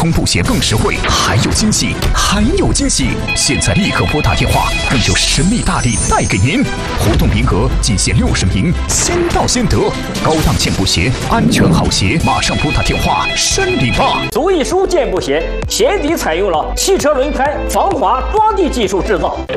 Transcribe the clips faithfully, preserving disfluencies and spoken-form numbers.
通布鞋更实惠，还有惊喜，还有惊喜！现在立刻拨打电话，更有神秘大礼带给您。活动名额仅限六十名，先到先得。高档健步鞋，安全好鞋，马上拨打电话申领吧！ 足一舒健步鞋，鞋底采用了汽车轮胎防滑抓地技术制造。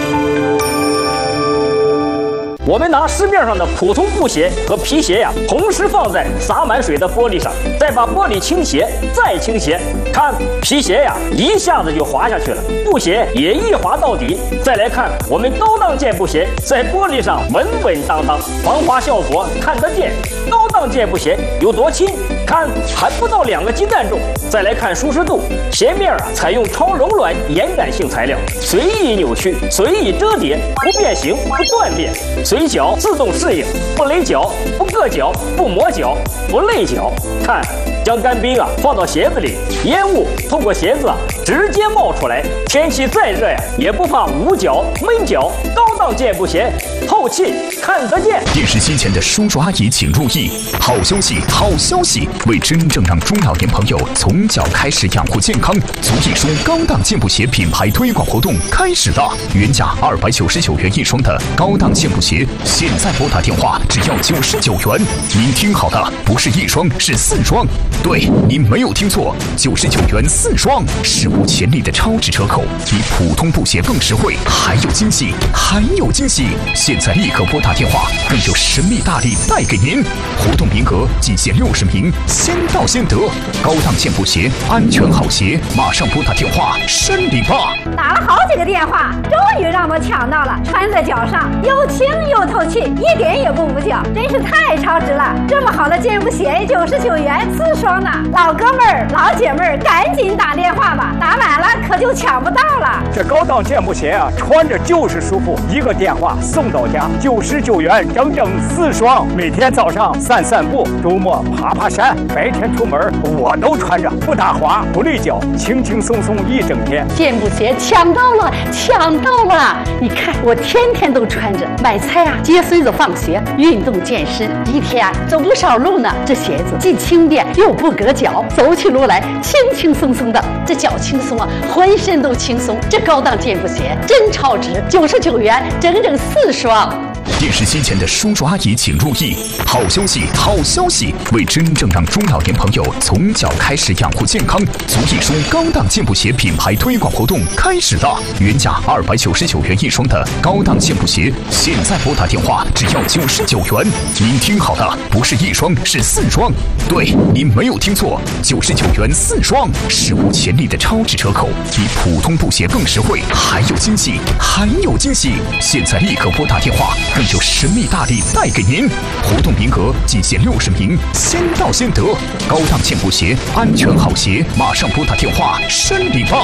我们拿市面上的普通布鞋和皮鞋呀，同时放在洒满水的玻璃上，再把玻璃倾斜，再倾斜，看皮鞋呀，一下子就滑下去了，布鞋也一滑到底。再来看我们高档健步鞋，在玻璃上稳稳当当，防滑效果看得见。高档健步鞋有多轻？看还不到两个鸡蛋重。再来看舒适度，鞋面啊采用超柔软延展性材料，随意扭曲，随意折叠，不变形，不断裂。随脚自动适应，不勒脚，不硌脚，不磨脚，不累脚。看，将干冰啊放到鞋子里，烟雾透过鞋子啊直接冒出来。天气再热呀，也不怕捂脚闷脚。高档健步鞋，透气看得见。 电视机前的叔叔阿姨请注意，好消息，好消息！为真正让中老年朋友从脚开始养护健康，足一舒高档健步鞋品牌推广活动开始了。原价二百九十九元一双的高档健步鞋。现在拨打电话只要九十九元，您听好了，不是一双，是四双。对，您没有听错，九十九元四双，史无前例的超值折扣，比普通布鞋更实惠，还有惊喜，还有惊喜！现在立刻拨打电话，更有神秘大礼带给您。活动名额仅限六十名，先到先得。高档健步鞋，安全好鞋，马上拨打电话申领吧！ 打了好几个电话，终于让我抢到了，穿在脚上又轻又透气，一点也不捂脚，真是太超值了！这么好的健步鞋，九十九元四双呢！老哥们儿、老姐们儿，赶紧打电话吧，打晚了可就抢不到了。 这高档健步鞋啊，穿着就是舒服，一个电话送到家，九十九元整整四双。每天早上散散步，周末爬爬山，白天出门我都穿着，不打滑，不累脚，轻轻松松一整天。 健步鞋抢到了，抢到了！你看我天天都穿着，买菜啊，接孙子放学，运动健身，一天啊走不少路呢。这鞋子既轻便又不硌脚，走起路来轻轻松松的，这脚轻松啊，浑身都轻松。这高档健步鞋真超值，九十九元整整四双。 电视机前的叔叔阿姨请注意，好消息，好消息！为真正让中老年朋友从脚开始养护健康，足一舒高档健步鞋品牌推广活动开始了。原价二百九十九元一双的高档健步鞋，现在拨打电话只要九十九元。您听好了，不是一双，是四双。对，您没有听错，九十九元四双，史无前例的超值折扣，比普通布鞋更实惠，还有惊喜，还有惊喜！现在立刻拨打电话，更有神秘大礼带给您。活动名额仅限六十名，先到先得。高档健步鞋，安全好鞋，马上拨打电话申领吧！